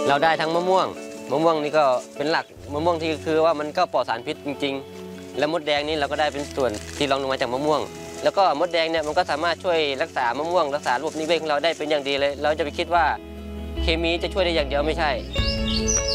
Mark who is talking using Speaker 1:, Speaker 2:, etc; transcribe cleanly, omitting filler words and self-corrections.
Speaker 1: เราได้ทั้งมะม่วงนี่ก็เป็นหลักมะม่วงที่คือว่ามันก็ปลอดสารพิษจริงๆแล้วมดแดงนี่เราก็ได้เป็นส่วนที่รองลงมาจากมะม่วงแล้วก็มดแดงเนี่ยมันก็สามารถช่วยรักษามะม่วงรักษาระบบนิเวศของเราได้เป็นอย่างดีเลยเราจะไปคิดว่าเคมีจะช่วยได้อย่างเดียวไม่ใช่